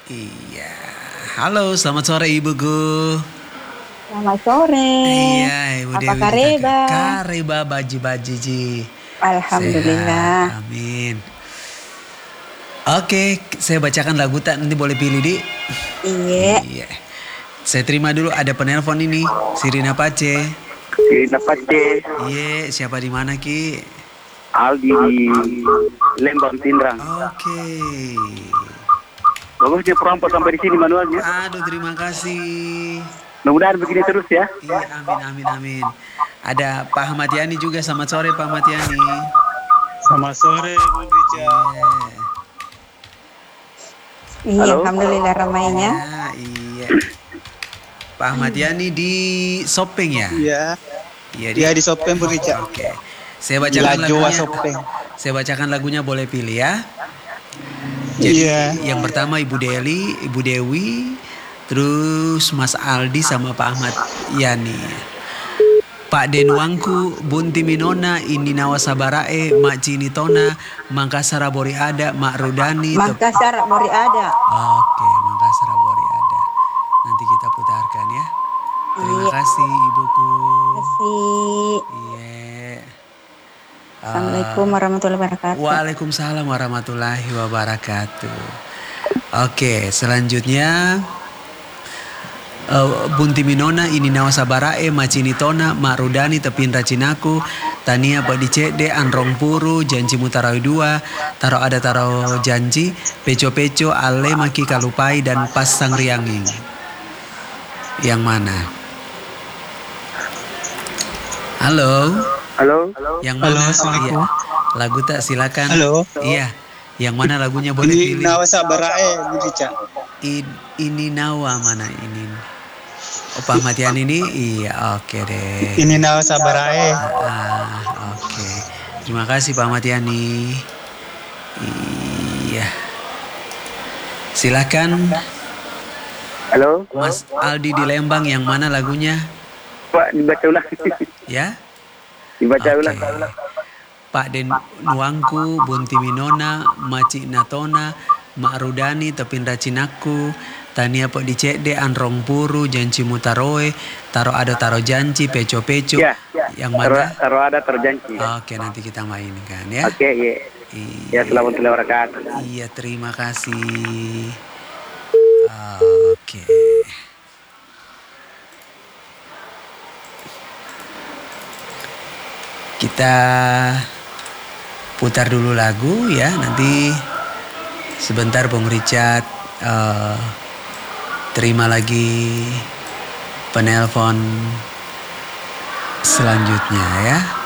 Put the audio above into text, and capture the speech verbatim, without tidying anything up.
Iya. Halo, selamat sore Ibuku. Selamat sore. Iya, Ibu Apa Dewi kita ke kareba? Kareba Baji-Baji Ji. Sehat, Alhamdulillah. amin. Oke, saya bacakan lagu tak nanti boleh pilih di. Iya. Iya. Saya terima dulu ada penelpon ini, Sirina Pace. Sirina Pace. Iya, siapa di mana Ki? Aldi Lembang Tindrang. Oke. Bagus dia perampok sampai di sini manualnya. Aduh, terima kasih. Mudah-mudahan begini terus ya. Iya, amin, amin, amin. Ada Pak Ahmad Yani juga, selamat sore Pak Ahmad Yani. Selamat sore Bu Rica. Yeah. Iya, Halo? alhamdulillah ramainya. Ya, iya. Pak Ahmad Yani di Sopeng ya? Iya. Iya, Iya di Sopeng Bu Rica. Oke. Saya bacakan Jawa lagunya. Sopeng. Saya bacakan lagunya boleh pilih ya. Jadi Iya. yang pertama Ibu Deli, Ibu Dewi, terus Mas Aldi sama Pak Ahmad Yani. Pak Denuangku, Bunti Minona, Ini Nawa Sabarae, Mak Cini Tona, Mangkasara Bori Ada, Mak Rudani. Makassar Bori ada. Oke, Mangkasara Bori Ada. Nanti kita putarkan ya. Terima Iya. kasih Ibuku. Terima kasih. Iya. Assalamualaikum warahmatullahi wabarakatuh. Waalaikumsalam warahmatullahi wabarakatuh. Oke, selanjutnya uh, Bunti Minona, Ini Nawa Sabarae, Macini Tona, Mak Rudani, Tepin Racinaku, Tania Padicede, Anrong Puru, Janji Mutarawi dua, Taro Ada Taro Janji, Peco Peco, Ale Maki Kalupai, dan Pas Sang Rianging. Yang mana? Halo? Halo? Yang Halo, mana? Assalamualaikum. Iya. Lagu tak silakan. Halo. Iya. Yang mana lagunya boleh Ini pilih? Nawa Sabarae Bu Rica. In- ini Nawa mana ini? Oh, Pak Matian ini? Iya, oke deh. Ini Nawa Sabarae. Ah, oke. Terima kasih Pak Matiani. Iya. Silakan Halo? Mas Aldi di Lembang, yang mana lagunya? Pak dibaca ulang. Ya? Dibaca Oke. ulang. Pak Den Nuangku, Bunti Minona, Maci Natona, Mak Rudani, Tepin Racinaku, Tania Pak Dicede, Anrong Puru, Janci Mutaroe, Taro Ada Taro Janci, Peco Peco. Ya. Yang Taruh, mana? taruh ada terjanji. Oke, nanti kita mainkan ya. Oke, iya. Iya, Ya, selamat lewat. iya, terima kasih. Oke. Kita putar dulu lagu ya. Nanti sebentar Bung Richard uh, terima lagi penelpon selanjutnya ya.